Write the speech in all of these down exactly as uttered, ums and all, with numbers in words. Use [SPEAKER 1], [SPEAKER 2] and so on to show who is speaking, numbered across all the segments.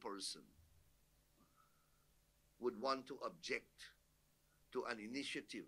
[SPEAKER 1] person would want to object to an initiative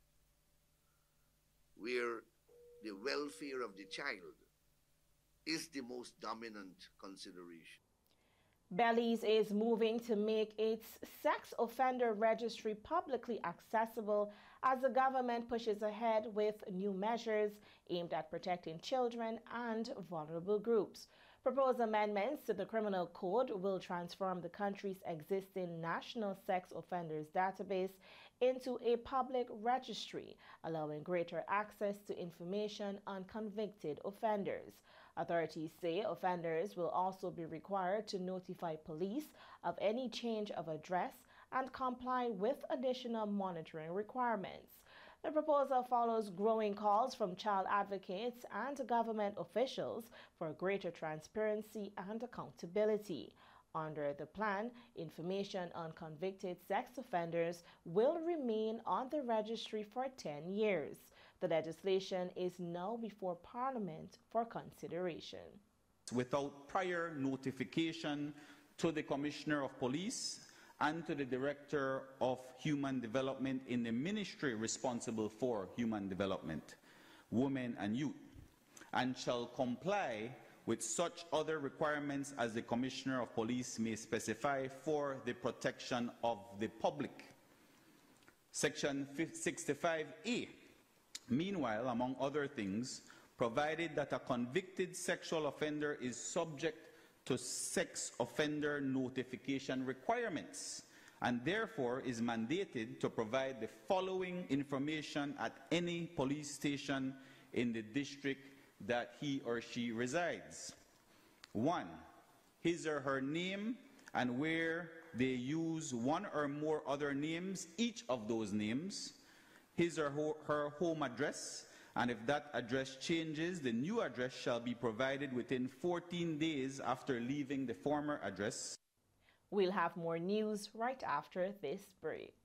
[SPEAKER 1] where the welfare of the child is the most dominant consideration.
[SPEAKER 2] Belize is moving to make its sex offender registry publicly accessible as the government pushes ahead with new measures aimed at protecting children and vulnerable groups. Proposed amendments to the criminal code will transform the country's existing national sex offenders database into a public registry, allowing greater access to information on convicted offenders. Authorities say offenders will also be required to notify police of any change of address and comply with additional monitoring requirements. The proposal follows growing calls from child advocates and government officials for greater transparency and accountability. Under the plan, information on convicted sex offenders will remain on the registry for ten years. The legislation is now before Parliament for consideration.
[SPEAKER 3] Without prior notification to the Commissioner of Police and to the Director of Human Development in the ministry responsible for human development, women and youth, and shall comply with such other requirements as the Commissioner of Police may specify for the protection of the public. Section sixty-five A, meanwhile, among other things, provided that a convicted sexual offender is subject to sex offender notification requirements and therefore is mandated to provide the following information at any police station in the district that he or she resides. One, his or her name and where they use one or more other names, each of those names, his or her home address, and if that address changes, the new address shall be provided within fourteen days after leaving the former address.
[SPEAKER 2] We'll have more news right after this break.